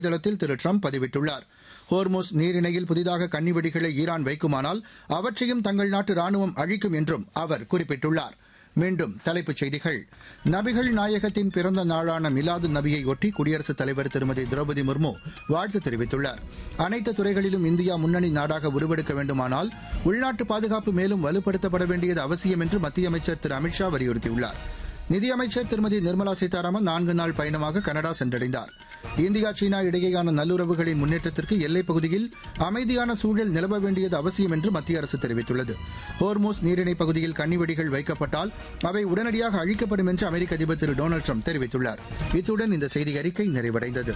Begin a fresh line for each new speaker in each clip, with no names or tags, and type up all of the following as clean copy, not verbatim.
தளத்தில் திரு ட்ரம்ப் பதிவிட்டுள்ளார். ஹோர்முஸ் நீரிணையில் புதிதாக கன்னிவெடிகளை ஈரான் வைக்குமானால் அவற்றையும் தங்கள் நாட்டு ராணுவம் அழிக்கும் என்றும் அவர் குறிப்பிட்டுள்ளார். மீண்டும் தலைப்புச் செய்திகள். நபிகள் நாயகத்தின் பிறந்த நாளான மிலாது நபியையொட்டி குடியரசுத் தலைவர் திருமதி திரௌபதி முர்மு வாழ்த்து தெரிவித்துள்ளார். அனைத்து துறைகளிலும் இந்தியா முன்னணி நாடாக உருவெடுக்க வேண்டுமானால் உள்நாட்டு பாதுகாப்பு மேலும் வலுப்படுத்தப்பட வேண்டியது அவசியம் என்று மத்திய அமைச்சர் திரு அமித்ஷா வலியுறுத்தியுள்ளார். நிதியமைச்சர் திருமதி நிர்மலா சீதாராமன் 4 நாள் பயணமாக கனடா சென்றடைந்தார். இந்தியா சீனா இடையேயான நல்லுறவுகளின் முன்னேற்றத்திற்கு எல்லைப் பகுதியில் அமைதியான சூழல் நிலவ வேண்டியது அவசியம் என்று மத்திய அரசு தெரிவித்துள்ளது. ஹோர்முஸ் நீரிணை பகுதியில் கன்னிவெடிகள் வைக்கப்பட்டால் அவை உடனடியாக அழிக்கப்படும் என்று அமெரிக்க அதிபர் திரு டொனால்டு ட்ரம்ப் தெரிவித்துள்ளார். இத்துடன் இந்த செய்தி அறிக்கை நிறைவடைந்தது.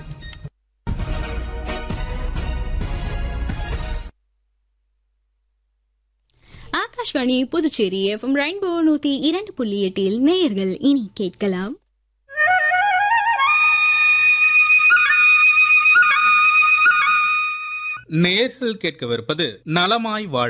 ஆகாஷ்வாணி புதுச்சேரி எஃப்எம் ரெயின்போ 102.8 நேயர்கள் இனி கேட்கலாம்.
நேயர்கள் கேட்கவிருப்பது நலமாய் வாழ.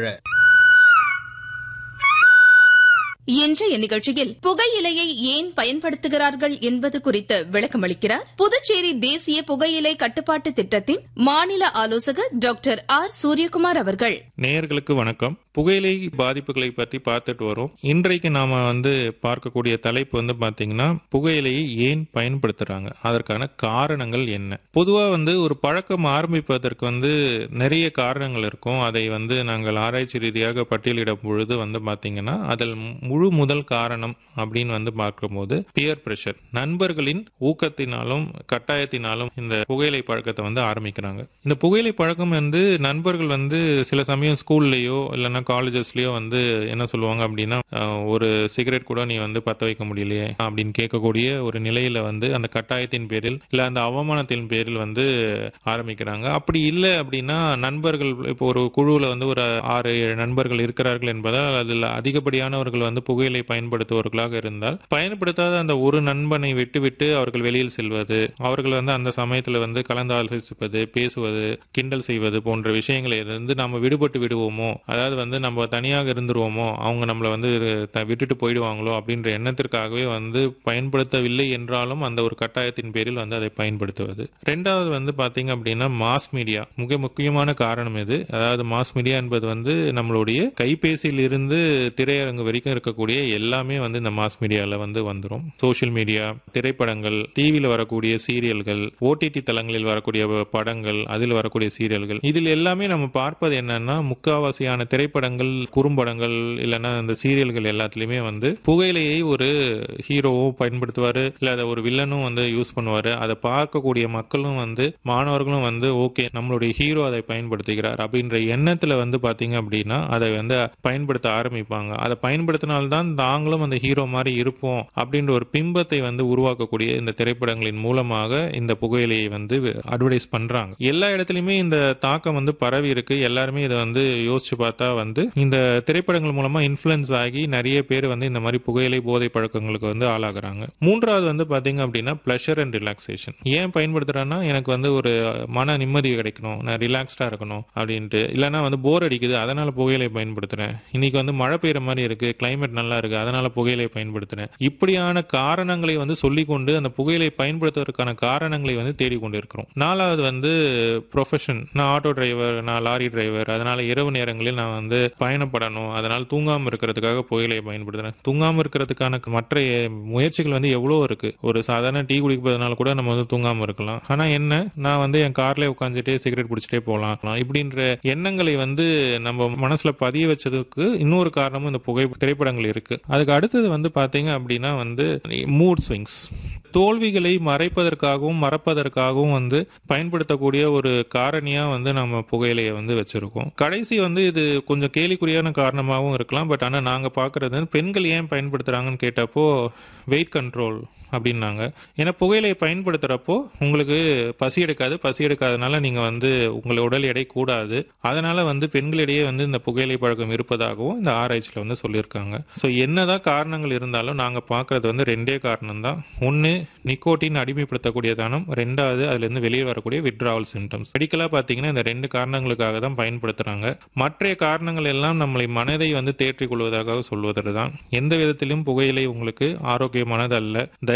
இன்றைய நிகழ்ச்சியில் புகையிலையை ஏன் பயன்படுத்துகிறார்கள் என்பது குறித்து விளக்கமளிக்கிறார் புதுச்சேரி தேசிய புகையிலை கட்டுப்பாட்டு திட்டத்தின் மாநில ஆலோசகர் டாக்டர் ஆர் சூரியகுமார் அவர்கள்.
நேயர்களுக்கு வணக்கம். புகையிலை பாதிப்புகளை பற்றி பார்த்துட்டு வரோம். இன்றைக்கு நாம பார்க்கக்கூடிய தலைப்பு பாத்தீங்கன்னா புகையிலையை ஏன் பயன்படுத்துறாங்க, அதற்கான காரணங்கள் என்ன. பொதுவா ஒரு பழக்கம் ஆரம்பிப்பதற்கு நிறைய காரணங்கள் இருக்கும். அதை நாங்கள் ஆராய்ச்சி ரீதியாக பட்டியலிடும் பொழுது பாத்தீங்கன்னா அதில் முதல் காரணம் அப்படின்னு பார்க்கும்போது பியர் பிரஷர், நண்பர்களின் ஊக்கத்தினாலும் கட்டாயத்தினாலும் இந்த புகையிலை பழக்கத்தை ஆரம்பிக்கிறாங்க. இந்த புகையிலை பழக்கம் நண்பர்கள் சில சமயம் ஸ்கூல்லயோ இல்லைன்னா காலேஜஸ்லயோ என்ன சொல்லுவாங்க அப்படின்னா, ஒரு சிகரெட் கூட நீ பத்த வைக்க முடியலையே அப்படின்னு கேட்கக்கூடிய ஒரு நிலையில அந்த கட்டாயத்தின் பேரில் இல்ல அந்த அவமானத்தின் பேரில் ஆரம்பிக்கிறாங்க. அப்படி இல்லை அப்படின்னா நண்பர்கள் இப்போ ஒரு குழுவில் ஒரு 6-7 நண்பர்கள் இருக்கிறார்கள் என்பதால் அதில் அதிகப்படியானவர்கள் புகையிலை பயன்படுத்துவர்களாக இருந்தால் பயன்படுத்தாத அந்த ஒரு நண்பனை விட்டுவிட்டு அவர்கள் வெளியில் செல்வது, அவர்கள் அந்த சமயத்தில் கலந்து ஆலோசிப்பது, பேசுவது, கிண்டல் செய்வது போன்ற விஷயங்களை இருந்து நம்ம விடுபட்டு விடுவோமோ, அதாவது நம்ம தனியாக இருந்துருவோமோ, அவங்க நம்மளை விட்டுட்டு போயிடுவாங்களோ அப்படின்ற எண்ணத்திற்காகவே பயன்படுத்தவில்லை என்றாலும் அந்த ஒரு கட்டாயத்தின் பேரில் அதை பயன்படுத்துவது. ரெண்டாவது பாத்தீங்க அப்படின்னா மாஸ் மீடியா மிக முக்கியமான காரணம் இது. அதாவது மாஸ் மீடியா என்பது நம்மளுடைய கைபேசியில் இருந்து திரையரங்கு வரைக்கும் இருக்கக்கூடிய எல்லாமே இந்த மாஸ் மீடியால வந்துரும். சோசியல் மீடியா, திரைப்படங்கள், டிவியில் வரக்கூடிய சீரியல்கள், ஓடிடி தளங்களில் வரக்கூடிய படங்கள், அதில் வரக்கூடிய சீரியல்கள், இதில் எல்லாமே நம்ம பார்ப்பது என்னன்னா முக்காவாசியான திரைப்படங்கள், குறும்படங்கள் இல்லைன்னா இந்த சீரியல்கள் எல்லாத்துலயுமே புகையிலையை ஒரு ஹீரோவும் பயன்படுத்துவாரு, இல்ல அதை ஒரு வில்லனும் யூஸ் பண்ணுவாரு. அதை பார்க்கக்கூடிய மக்களும் மாணவர்களும் ஓகே நம்மளுடைய ஹீரோ அதை பயன்படுத்துகிறார் அப்படின்ற எண்ணத்துல பாத்தீங்க அப்படின்னா அதை பயன்படுத்த ஆரம்பிப்பாங்க. அதை பயன்படுத்தினால்தான் தாங்களும் அந்த ஹீரோ மாதிரி இருப்போம் அப்படின்ற ஒரு பிம்பத்தை உருவாக்கக்கூடிய இந்த திரைப்படங்களின் மூலமாக இந்த புகையிலையை அட்வர்டைஸ் பண்றாங்க. எல்லா இடத்துலயுமே இந்த தாக்கம் பரவி இருக்கு. எல்லாருமே இதை யோசிச்சு பார்த்தா இந்த திரைப்படங்கள் மூலமா இன்ஃபுளுன்ஸ் ஆகி நிறைய பேர் இந்த மாதிரி புகையிலை போதை பழக்கங்களுக்கு ஆளாகிறாங்க. மூன்றாவது பாத்தீங்க அப்படின்னா பிளஷர் அண்ட் ரிலாக்ஸேஷன். ஏன் பயன்படுத்துறேன்னா எனக்கு ஒரு மன நிம்மதி கிடைக்கணும், நான் ரிலாக்ஸ்டா இருக்கணும் அப்படின்ட்டு, இல்லைன்னா போர் அடிக்குது அதனால புகையிலை பயன்படுத்துறேன், இன்னைக்கு மழை பெய்யற மாதிரி இருக்கு, கிளைமேட் நல்லா இருக்கு அதனால புகையிலை பயன்படுத்துறேன், இப்படியான காரணங்களை சொல்லிக்கொண்டு அந்த புகையிலை பயன்படுத்துவதற்கான காரணங்களை தேடிக்கொண்டு இருக்கிறோம். நாலாவது ப்ரொஃபஷன். நான் ஆட்டோ டிரைவர், நான் லாரி டிரைவர், அதனால இரவு நேரங்களில் நான் பயணப்படணும், அதனால தூங்காம இருக்கிறதுக்காக புகையிலையை பயன்படுத்துறேன். தூங்காம இருக்கிறதுக்கான மற்ற முயற்சிகள் எவ்வளோ இருக்கு. ஒரு சாதாரண டீ குடிப்பதனால கூட நம்ம தூங்காம இருக்கலாம். ஆனா என்ன, நான் என் கார்ல உட்காந்துட்டே சிகரெட் பிடிச்சிட்டே போகலாம் இப்படின்ற எண்ணங்களை நம்ம மனசுல பதிய வச்சதுக்கு இன்னொரு காரணமும் இந்த திரைப்படங்கள் இருக்கு. அதுக்கு அடுத்தது பாத்தீங்க அப்படின்னா மூட் ஸ்விங்ஸ். தோல்விகளை மறைப்பதற்காகவும் மறப்பதற்காகவும் பயன்படுத்தக்கூடிய ஒரு காரணியா நம்ம புகையிலையை வச்சிருக்கோம். கடைசி இது கொஞ்சம் கேலிக்குறியான காரணமாகவும் இருக்கலாம். பட் ஆனா நாங்க பாக்குறது பெண்கள் ஏன் பயன்படுத்துறாங்கன்னு கேட்டப்போ வெயிட் கண்ட்ரோல் அப்படின்னாங்க. ஏன்னா புகையிலையை பயன்படுத்துறப்போ உங்களுக்கு பசி எடுக்காது, பசி எடுக்காதனால நீங்க உங்களோட உடல் எடை கூடாது, அதனால பெண்களிடையே இந்த புகையிலை பழக்கம் இருப்பதாகவும் இந்த ஆராய்ச்சியில சொல்லியிருக்காங்க. ஸோ என்னதான் காரணங்கள் இருந்தாலும் நாங்க பாக்குறது ரெண்டே காரணம் தான். ஒன்னு நிக்கோட்டின் அடிமைப்படுத்தக்கூடிய தானம், ரெண்டாவது அதுல இருந்து வெளியே வரக்கூடிய வித்ட்ராவல் சிம்டம்ஸ். மெடிக்கலா பாத்தீங்கன்னா இந்த 2 காரணங்களுக்காக தான் பயன்படுத்துறாங்க. மற்ற காரணங்கள் எல்லாம் நம்மளை மனதை தேற்றிக் கொள்வதற்காக சொல்வதுதான். எந்த விதத்திலும் புகையிலை உங்களுக்கு ஆரோக்கியமானது அல்ல. தயவு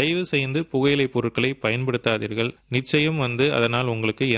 தயவு செய்து புகையிலை பொருட்களை பயன்படுத்தாதீர்கள். நிச்சயம் அதனால் உங்களுக்கு